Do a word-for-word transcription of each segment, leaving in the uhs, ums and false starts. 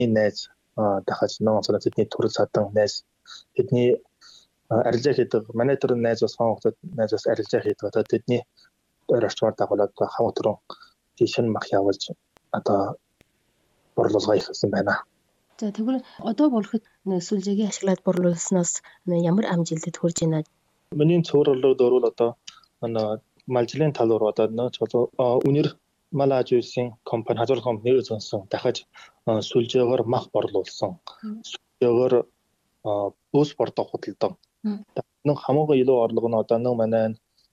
найз дахиж нон цараа тэдний төрөл садан найз тэдний арилжаа хийдэг манай төрлийн найз бас хонгод найз бас арилжаа хийдэг одоо тэдний орчмоор дагуулад хамт түрэн тийш нь мах явуулж одоо борлуулга ихсэн байна. За тэгвэл одоо болоход сүлжээгийн ашиглаад борлуулснаас ямар амжилтад хүрж байна? Миний цувралд дөрвөл одоо малжлын тал руу одоо үнэр мал аж үйлсийн компани хажуур компани үзсэн дахиж сүлжээгээр мах борлуулсан. Сүлжээгээр бүс бордоо худалдан. Нэг хамаагүй илүү орлого нь одоо нэг манай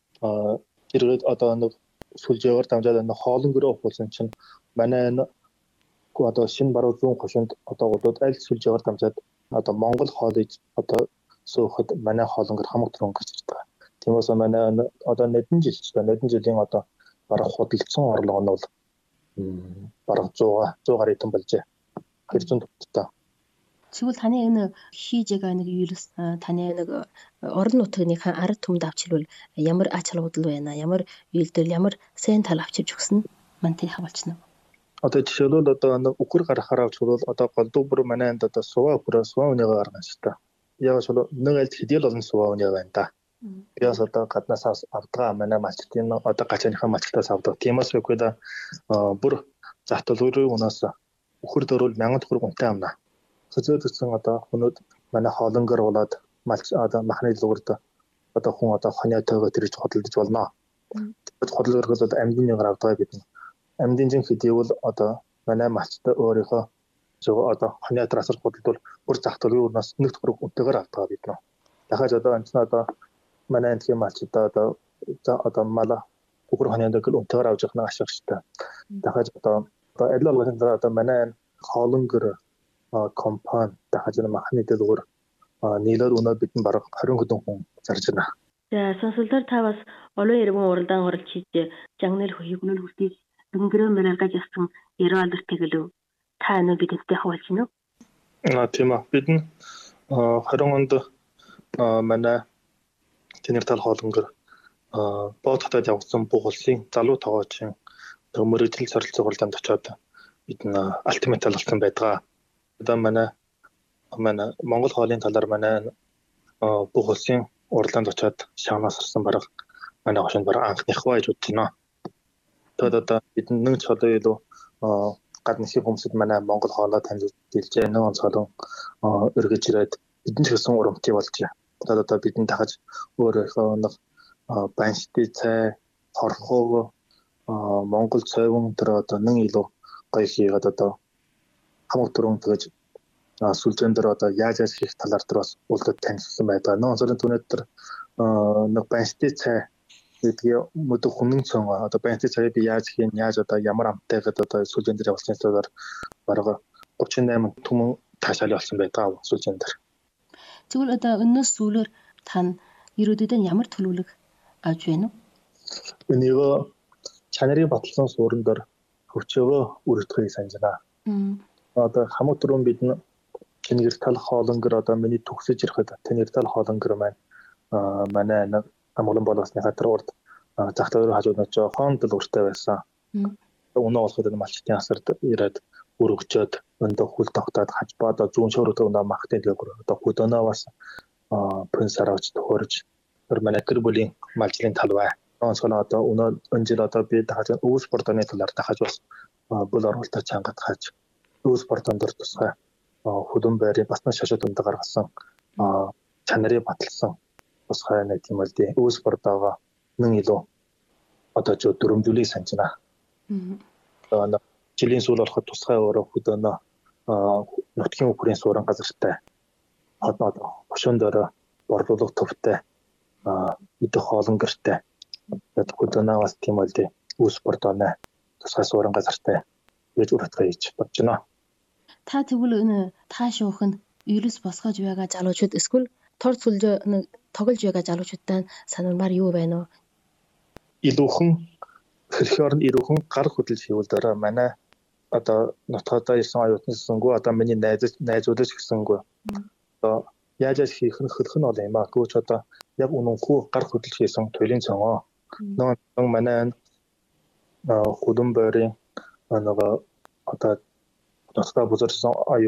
зэрэг одоо нэг сүлжээгээр дамжаад нэг хоолн гөрөө ухуулсан чинь манай одоо шинэ баруун зүүн хошинд одоо удаад аль сүлжээгээр дамжаад одоо Монгол хоолыг одоо суухад манай хоолн гэр хамаг түрэн гарч байгаа. Тиймээс манай одоо нэгэн жил ч нэгэн жилийн одоо бараг худалдсан орлого нь бол бараг сто сто идэн болжээ. Тэр зүүн төвтэй. Тэгвэл таны энэ хийж байгаа нэг юулс таны нэг орон нутгийнхаа ард түмэд авчирвал ямар ач холбогдол байна? Ямар юул дээр ямар сэн тал авчирч өгсөн мантай хавалчна. Одоо жишээлбэл одоо нэг үхэр гарахаар авчвал одоо голдуу бүр манай энд одоо суваа бүрээ суваа үнэгээ гаргана шүү дээ. Яг л нэг альт хэдийл олон суваа үнэ байна да. Яас одоо гаднаас авдгаа манай малчтын одоо гачааныхаа малчтаас авдаг. Тиймээс үгүй да бүр захталгын унаас үхэр дөрвөл мянган төгрөг үнэтэй амна. Хөзөөдсөн одоо хүмүүд манай хоолонгор болоод малч одоо махны луурд одоо хүн одоо хониотойгоо тэрж хөдөлж болно. Тэгэд хөдөлгөр бол амьдын мянгаар авдаг бид. Амьдын жин хэдийвэл одоо манай малчтай өөрийнхөө зөв одоо хониотроос хөдөлдөл бүр захталгын унаас нэг төгрөг үнэтэйгээр авдаг бид. Дахиж одоо энэ одоо манай энтхийн малчтай одоо одоо мала үхэр хониотойг үнэтэйгээр авч явах нь ашиг шигтэй. Дахиж одоо одоо аль болгоны одоо манай хоолонгор компани дахиж махны дэлгүүр нийлээд өнөө бидэн бараг двадцать хэдэн хүн зарж байна. За сонсолтоор та бас олон иргэн уралдаан оролж хийж жагнал хөгнөл хүртэж дөнгөрөө мэрэгэж ясан яралдэр тэгэлв. Та энэ бидэнтэй хавалж гинөө. Аа тийм аа бидэн двадцать онд манай Тэнэртал хоолонгор бод хотод явсан бүх улсын залуу тоогоочин мөрөдөл сорилцоо уралдаанд очиод бидэн алтимет болсон байдаг. Одоо манай манай Монгол хоолын талаар манай бүх улсын уралдаанд очиод шаанаас орсон бараг манай хошинд бараг анхных байж үтнэ. Тэгээд одоо бид нэг цолоо илүү гадныхын хүмүүсд манай Монгол хоолоо таньж дэлж нэг онцгой өргөж ирээд бидэн ч гэсэн урамтай болжээ. Тэгээд одоо бидэн дахиж өөрийнхөө нэг баншти цай, хорхоо Монгол цайван тэр одоо нэг илүү гоё хийгээд одоо хамаг түрүүн тэгэж сүлжээн дээр одоо яаж яаж хийх талаар тэр бас үлдээд танилцсан байдаг. Нөө онцгой түүнээд тэр нэг баншти цай гэдгийг мөдө хүнэн цон одоо баншти цай би яаж хийн яаж одоо ямар амттай гэдэг одоо сүлжээн дээр явуулсан зүйлээр бараг тридцать восемь түмэн таашаал болсон байдаг сүлжээн дээр. Тэгвэл одоо өнөөс сүүлээр тань ирээдүйд ямар төлөвлөг авч байна вэ? Энийг чанарын баталсан суурин дээр хөвчөөгөө үргэлжлэхийг санаж байна. Одоо хамаг түрүүн бид нь Тэнэртал хоолонгор одоо миний төгсөж ирэхэд Тэнэртал хоолонгор маань манай нэг амгалан боловсны хатар урд захталгын хажууд нь жоохон дэлгүүртэй байсан. Өнөө болоход энэ малчтын асард ирээд өргөчөөд өндө хүл тогтоод хажбаа одоо зүүн шуурд өнөө махтын дэлгүүр одоо хөдөөнөө бас принцаар авч төхөрж тэр манай гэр бүлийн малжлын тал бай. Онцгой одоо өнөө өнжил одоо би дахиж өвс спортны талаар дахиж бас бүл оролтоо чангад хааж өвс спортон дээр тусгай хөдөн байрын бас нэг шашаа дүнд гаргасан чанарын баталсан тусгай нэг тийм л дээ өвс спортоо нэг илүү одоо ч дөрөмжүүлийг санджина. Аа жилийн сүүл болоход тусгай өөрөө хөдөөнөө нутгийн өхрийн суурин газартай одоо хошон дээр борлуулах төвтэй идэх хоолн гэртэй хөдөөнөө бас тийм л дээ өвс спортоо тусгай суурин газартай гэж үргэлж хийж бодож байна. Та тэгвэл энэ тааш уух нь ерөөс босгож байгаа залуучууд эсвэл тор сүлжээ тоглож байгаа залуучуудтай санамаар юу байна вэ? Илүүхэн хэрхээр нь ирүүхэн гар хөдлөж хийвэл дараа манай одоо нутгадаа ирсэн оюутнысгүй одоо миний найз найзууд ч гэсэнгүй одоо яаж яаж хийх нь хөлх нь бол юм аа. Гүч одоо яг үнэнхүү гар хөдлөж хийсэн туйлын цоноо. Нөө манай хөдөн байрын нөгөө одоо нутгаа бузарсан